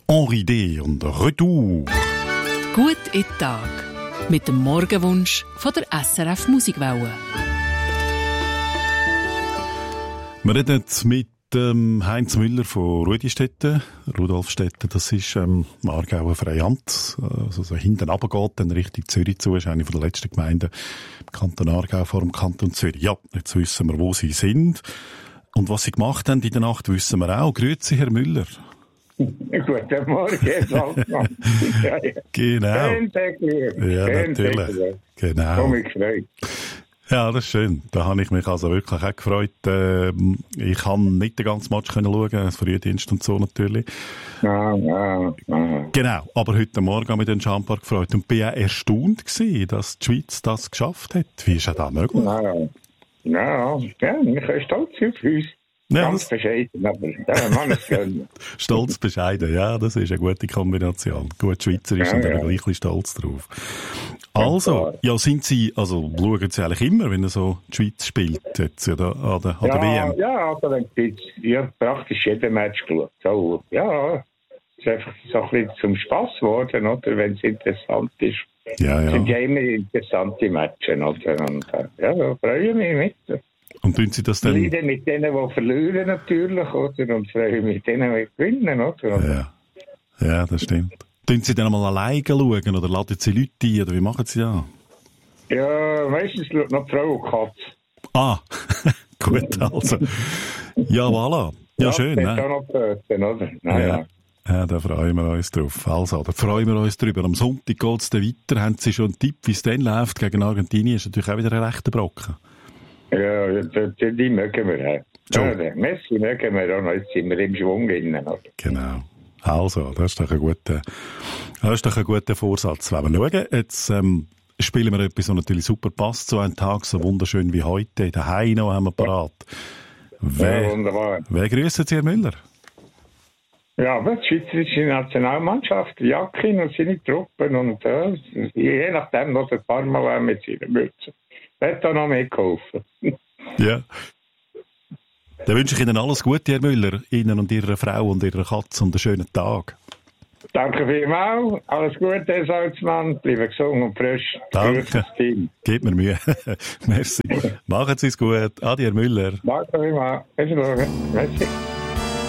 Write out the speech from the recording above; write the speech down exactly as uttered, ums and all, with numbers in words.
Henri D. und Retour. Gut in den Tag. Mit dem Morgenwunsch von der S R F Musikwelle. Wir reden jetzt mit ähm, Heinz Müller von Rudistetten. Rudolfstetten, das ist ähm, im Aargauer Freiamt. Also so hinten runtergeht, dann Richtung Zürich zu. Das ist eine der letzten Gemeinden im Kanton Aargau vor dem Kanton Zürich. Ja, jetzt wissen wir, wo sie sind. Und was sie gemacht haben in der Nacht, wissen wir auch. Grüezi, Herr Müller. Guten Morgen, Waldmann. Ja, ja. Genau. Schön, sehr lieb. Ja, Schön, natürlich. sehr lieb. Genau. Komm, ich freue. Ja, das ist schön. Da habe ich mich also wirklich auch gefreut. Ähm, ich kann nicht den ganzen Match können schauen, das Frühdienst und so natürlich. Ja, ja, ja. Genau, aber heute Morgen habe ich mich den Schamper gefreut und bin auch erstaunt gewesen, dass die Schweiz das geschafft hat. Wie ist das möglich? Ja, ja, ja, ich bin stolz auf uns. Ja, Ganz das- bescheiden, aber der Mann ist gönnen. Stolz, bescheiden, ja, das ist eine gute Kombination. Gut Schweizerisch Ja, und dann ja. gleich ein bisschen stolz drauf. Also, ja, sind Sie, also schauen Sie eigentlich immer, wenn er so die Schweiz spielt, jetzt ja, da, an der, an der W Ja, M? ja, aber dann gibt's, ja, praktisch jeden Match geschaut. So, ja, es ist einfach so ein bisschen zum Spass geworden, oder, wenn es interessant ist. Ja, Es sind ja. ja immer interessante Matches, oder, und, äh, ja, da freue ich mich mit. Und tun Sie das dann... Leiden mit denen, die verlieren natürlich, oder? Und freue mich mit denen, die gewinnen, oder? Und Ja, ja, das stimmt. Tun Sie dann einmal alleine schauen oder laden Sie Leute ein, oder wie machen Sie das? ja, meistens schaut noch die Frau und die Katze. Ah, gut, also. Ja, voilà. Ja, schön, das ist ne? auch noch töten, oder? Naja. Ja. Ja, da freuen wir uns drauf. Also, da freuen wir uns drüber. Am Sonntag geht es dann weiter. Haben Sie schon einen Tipp, wie es dann läuft? Gegen Argentinien ist natürlich auch wieder ein rechter Brocken. Ja, die, die, die mögen wir auch. Schon. Ja, den Messi mögen wir auch noch. Jetzt sind wir im Schwung drin, oder? Genau. Also, das ist doch ein guter, das ist doch ein guter Vorsatz. Wenn wir schauen, jetzt ähm, spielen wir etwas, was natürlich super passt zu einem Tag, so wunderschön wie heute. In der Heino haben wir parat. Ja, Wer, wunderbar. wer grüßt Sie, Herr Müller? Ja, aber die schweizerische Nationalmannschaft, Jakin und seine Truppen und äh, je nachdem noch ein paar Mal auch mit seiner Mütze. Er hat da noch mehr geholfen. Ja. Dann wünsche ich Ihnen alles Gute, Herr Müller. Ihnen und Ihrer Frau und Ihrer Katze und einen schönen Tag. Danke vielmals. Alles Gute, Herr Salzmann. Bleiben gesund und frisch. Danke. Grüß das Team. Gebt mir Mühe. Merci. Machen Sie es gut. Adi, Herr Müller. Danke vielmals. Bis morgen. Merci.